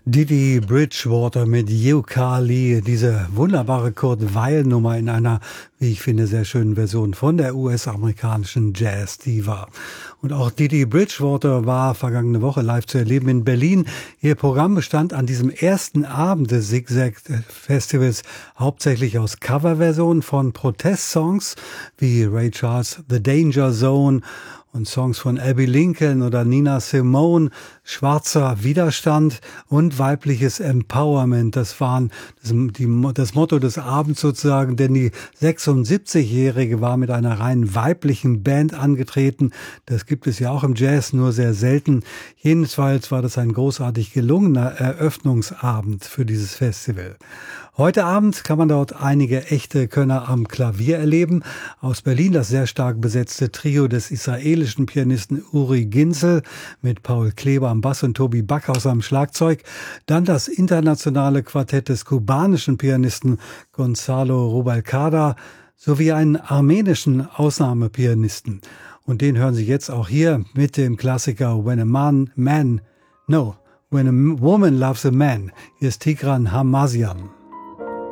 Didi Bridgewater mit Yooka-Lee, diese wunderbare Kurt Weill-Nummer in einer, wie ich finde, sehr schönen Version von der US-amerikanischen Jazz-Diva. Und auch Didi Bridgewater war vergangene Woche live zu erleben in Berlin. Ihr Programm bestand an diesem ersten Abend des Zigzag-Festivals hauptsächlich aus Coverversionen von Protestsongs wie Ray Charles' The Danger Zone und Songs von Abbey Lincoln oder Nina Simone, schwarzer Widerstand und weibliches Empowerment. Das waren das Motto des Abends sozusagen, denn die 76-Jährige war mit einer rein weiblichen Band angetreten. Das gibt es ja auch im Jazz, nur sehr selten. Jedenfalls war das ein großartig gelungener Eröffnungsabend für dieses Festival. Heute Abend kann man dort einige echte Könner am Klavier erleben. Aus Berlin das sehr stark besetzte Trio des israelischen Pianisten Uri Ginzel mit Paul Kleber am Bass und Tobi Backhaus am Schlagzeug. Dann das internationale Quartett des kubanischen Pianisten Gonzalo Rubalcaba sowie einen armenischen Ausnahmepianisten. Und den hören Sie jetzt auch hier mit dem Klassiker When a Woman Loves a Man. Hier ist Tigran Hamasyan.